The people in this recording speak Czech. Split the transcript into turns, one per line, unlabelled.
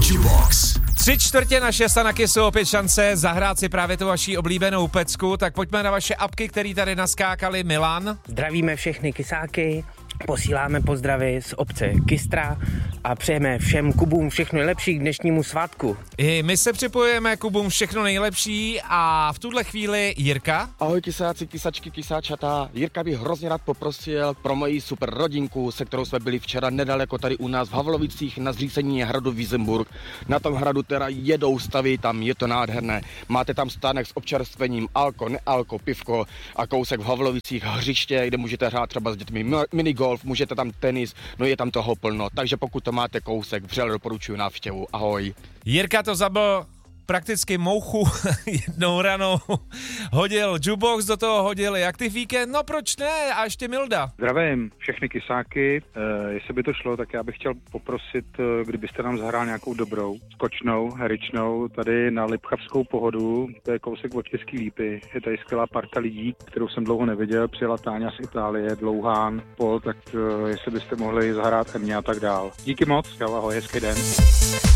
Jubox.
3/4 na Kissu, opět šance zahrát si právě tu vaší oblíbenou pecku, tak pojďme na vaše apky, které tady naskákaly. Milan.
Zdravíme všechny kysáky, posíláme pozdravy z obce Kystra a přejeme všem Kubům všechno nejlepší k dnešnímu svátku.
I my se připojujeme Kubům všechno nejlepší a v tuhle chvíli Jirka.
Ahoj kysáci, kysačky, kysáčata. Jirka bych hrozně rád poprosil pro moji super rodinku, se kterou jsme byli včera nedaleko tady u nás v Havlovicích na zřícení hradu Wiesenburg. Na tom hradu teda jedou stavy, tam je to nádherné. Máte tam stánek s občerstvením, alko, nealko, pivko a kousek v Havlovicích hřiště, kde můžete hrát třeba s dětmi minigolf, můžete tam tenis, no je tam toho plno. Takže pokud to máte kousek, vřele doporučuji návštěvu. Ahoj.
Jirka to zabil prakticky mouchu jednou ranou. Hodil Jubox, do toho hodil jak ty víkend, no proč ne? A ještě Milda.
Zdravím všechny kysáky, jestli by to šlo, tak já bych chtěl poprosit, kdybyste nám zahrál nějakou dobrou, skočnou, heričnou, tady na Lipchavskou Pohodu, to je kousek od Český Lípy, je tady skvělá parta lidí, kterou jsem dlouho neviděl, přijela Táňa z Itálie, Dlouhán, Pol, tak jestli byste mohli zahrát Emě a tak dál. Díky moc, ahoj, hezký den.